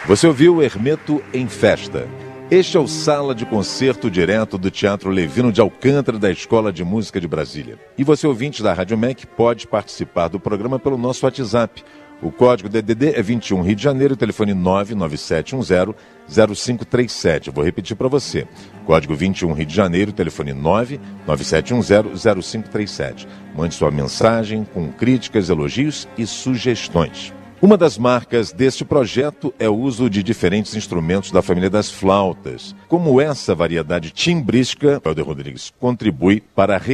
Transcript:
Você ouviu Hermeto em Festa. Este é o Sala de Concerto direto do Teatro Levino de Alcântara da Escola de Música de Brasília. E você, ouvinte da Rádio MEC, pode participar do programa pelo nosso WhatsApp. O código DDD é 21 Rio de Janeiro, telefone 99710-0537. Vou repetir para você. Código 21 Rio de Janeiro, telefone 99710-0537. Mande sua mensagem com críticas, elogios e sugestões. Uma das marcas deste projeto é o uso de diferentes instrumentos da família das flautas. Como essa variedade timbrística, Helder Rodrigues contribui para a